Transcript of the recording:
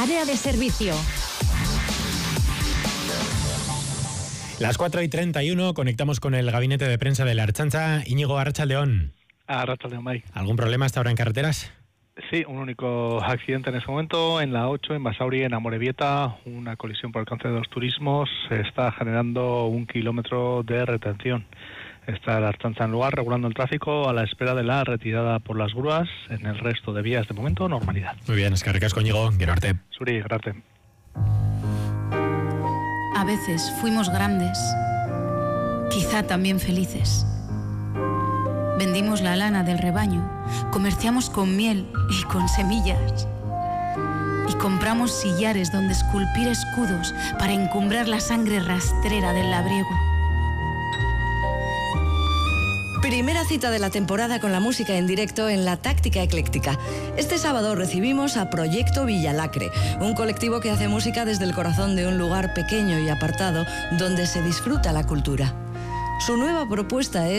Área de servicio. Las 4:31, conectamos con el gabinete de prensa de la Ertzaintza. Íñigo, Arratsaldeón. Arratsaldeón, Mai. ¿Algún problema hasta ahora en carreteras? Sí, un único accidente en ese momento, en la 8, en Basauri, en Amorebieta, una colisión por alcance de los turismos, está generando 1 kilómetro de retención. Está la Ertzaintza en lugar, regulando el tráfico a la espera de la retirada por las grúas. En el resto de vías, de momento, normalidad. Muy bien, eskerrik asko, Íñigo, gero arte. Zuri, gracias. A veces fuimos grandes, quizá también felices. Vendimos la lana del rebaño, comerciamos con miel y con semillas. Y compramos sillares donde esculpir escudos para encumbrar la sangre rastrera del labriego. Primera cita de la temporada con la música en directo en La Táctica Ecléctica. Este sábado recibimos a Proyecto Villalacre, un colectivo que hace música desde el corazón de un lugar pequeño y apartado donde se disfruta la cultura. Su nueva propuesta es